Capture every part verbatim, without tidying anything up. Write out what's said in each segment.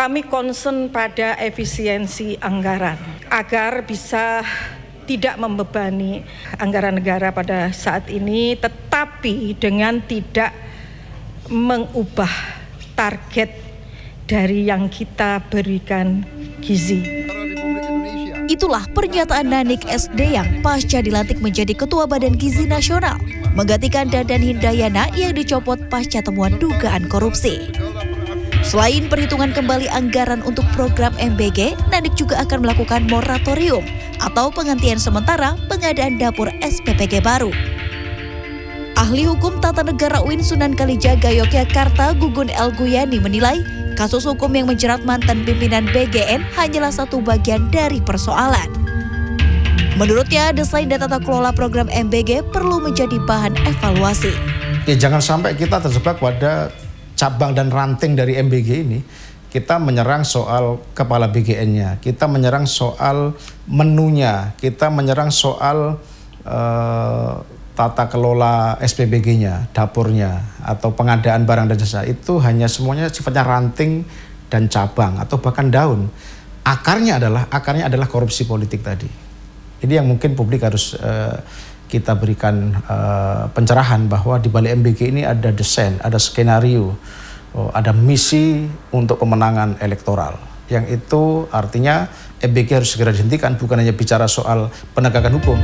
kami concern pada efisiensi anggaran agar bisa tidak membebani anggaran negara pada saat ini, tetapi dengan tidak mengubah target dari yang kita berikan gizi. Itulah pernyataan Nanik S D yang pasca dilantik menjadi Ketua Badan Gizi Nasional, menggantikan Dadan Hindayana yang dicopot pasca temuan dugaan korupsi. Selain perhitungan kembali anggaran untuk program M B G, Nanik juga akan melakukan moratorium atau penghentian sementara pengadaan dapur S P P G baru. Ahli Hukum Tata Negara U I N Sunan Kalijaga Yogyakarta Gugun El Guyani menilai kasus hukum yang menjerat mantan pimpinan B G N hanyalah satu bagian dari persoalan. Menurutnya, desain dan tata kelola program M B G perlu menjadi bahan evaluasi. Ya, jangan sampai kita terjebak pada cabang dan ranting dari M B G ini. Kita menyerang soal kepala B G N-nya, kita menyerang soal menunya, kita menyerang soal uh, tata kelola S P B G-nya, dapurnya, atau pengadaan barang dan jasa. Itu hanya semuanya sifatnya ranting dan cabang atau bahkan daun. Akarnya adalah akarnya adalah korupsi politik tadi. Ini yang mungkin publik harus uh, kita berikan uh, pencerahan bahwa di balik M B G ini ada desain, ada skenario, oh, ada misi untuk pemenangan elektoral. Yang itu artinya M B G harus segera dihentikan, bukan hanya bicara soal penegakan hukum.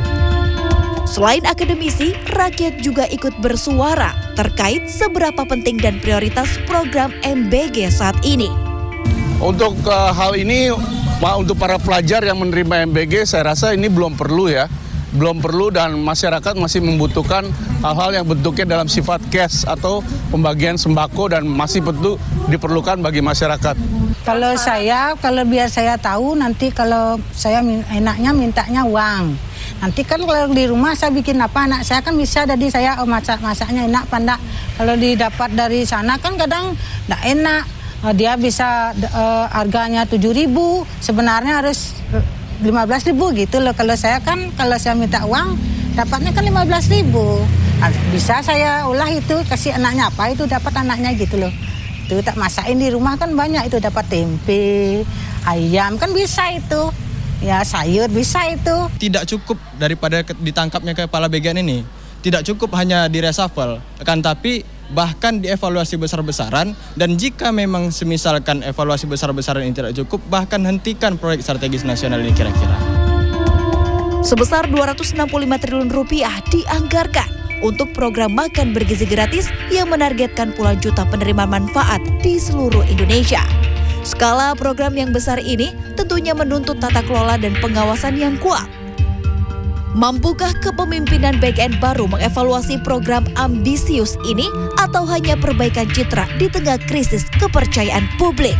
Selain akademisi, rakyat juga ikut bersuara terkait seberapa penting dan prioritas program M B G saat ini. Untuk uh, hal ini, untuk para pelajar yang menerima M B G, saya rasa ini belum perlu ya. Belum perlu dan masyarakat masih membutuhkan hal-hal yang bentuknya dalam sifat cash atau pembagian sembako dan masih betul diperlukan bagi masyarakat. Kalau saya, kalau biar saya tahu nanti kalau saya enaknya mintanya uang. Nanti kan kalau di rumah saya bikin apa, anak saya kan bisa, jadi saya oh, masak-masaknya enak apa enggak. Kalau didapat dari sana kan kadang enggak enak. Dia bisa uh, harganya tujuh ribu, sebenarnya harus lima belas ribu gitu loh. Kalau saya kan, kalau saya minta uang, dapatnya kan lima belas ribu. Bisa saya olah itu, kasih anaknya apa, itu dapat anaknya gitu loh. Itu tak masakin di rumah kan banyak, itu dapat tempe, ayam, kan bisa itu. Ya sayur bisa itu. Tidak cukup daripada ditangkapnya kepala B G N ini. Tidak cukup hanya di reshuffle, kan tapi bahkan dievaluasi besar-besaran, dan jika memang semisalkan evaluasi besar-besaran ini tidak cukup, bahkan hentikan proyek strategis nasional ini kira-kira. Sebesar dua ratus enam puluh lima triliun rupiah dianggarkan untuk program makan bergizi gratis yang menargetkan puluhan juta penerima manfaat di seluruh Indonesia. Skala program yang besar ini tentunya menuntut tata kelola dan pengawasan yang kuat. Mampukah kepemimpinan B G N baru mengevaluasi program ambisius ini atau hanya perbaikan citra di tengah krisis kepercayaan publik?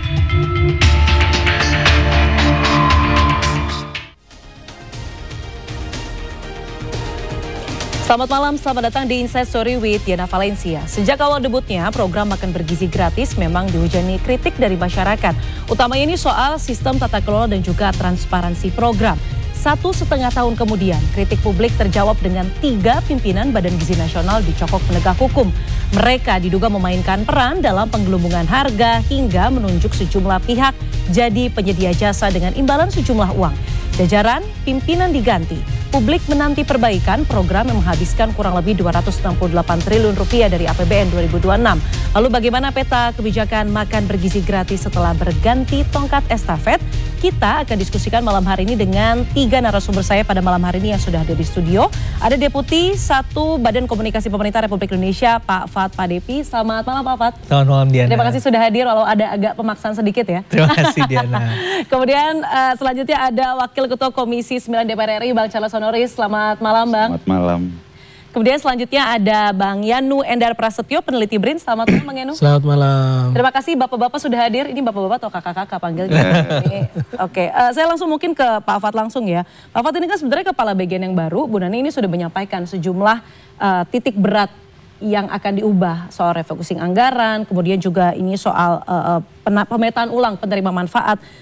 Selamat malam, selamat datang di Inside Story with Diana Valencia. Sejak awal debutnya, program makan bergizi gratis memang dihujani kritik dari masyarakat. Utamanya ini soal sistem tata kelola dan juga transparansi program. Satu setengah tahun kemudian, kritik publik terjawab dengan tiga pimpinan Badan Gizi Nasional dicokok penegak hukum. Mereka diduga memainkan peran dalam penggelembungan harga hingga menunjuk sejumlah pihak jadi penyedia jasa dengan imbalan sejumlah uang. Jajaran pimpinan diganti. Publik menanti perbaikan program yang menghabiskan kurang lebih dua ratus enam puluh delapan triliun rupiah dari A P B N dua ribu dua puluh enam. Lalu bagaimana peta kebijakan makan bergizi gratis setelah berganti tongkat estafet? Kita akan diskusikan malam hari ini dengan tiga narasumber saya pada malam hari ini yang sudah ada di studio. Ada Deputi satu Badan Komunikasi Pemerintah Republik Indonesia, Pak Fad Padepi. Selamat malam Pak Fad. Selamat malam Diana. Terima kasih sudah hadir walau ada agak pemaksaan sedikit ya. Terima kasih Diana. Kemudian uh, selanjutnya ada Wakil Ketua Komisi sembilan D P R R I, Bang Charles Honoris. Selamat malam Bang. Selamat malam. Kemudian selanjutnya ada Bang Yanu Endar Prasetyo, peneliti B R I N. Selamat malam Bang Yanu. Selamat malam. Terima kasih Bapak-Bapak sudah hadir. Ini Bapak-Bapak atau kakak-kakak panggilnya? Oke, okay. uh, saya langsung mungkin ke Pak Fad langsung ya. Pak Fad ini kan sebenarnya kepala B G N yang baru. Bu Nani ini sudah menyampaikan sejumlah uh, titik berat yang akan diubah soal refocusing anggaran, kemudian juga ini soal uh, pemetaan ulang penerima manfaat.